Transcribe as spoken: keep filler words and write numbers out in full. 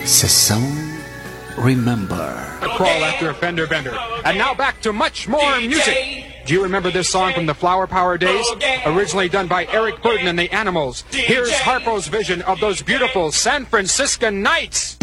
Sessão Remember. A crawl after a fender bender. And now back to much more music. Do you remember this song from the Flower Power days? Originally done by Eric Burden and the Animals. Here's Harpo's vision of those beautiful San Franciscan nights.